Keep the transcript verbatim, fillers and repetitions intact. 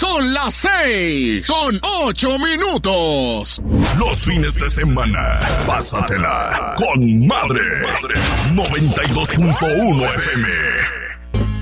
Son las seis con ocho minutos. Los fines de semana, pásatela con madre. noventa y dos punto uno F M.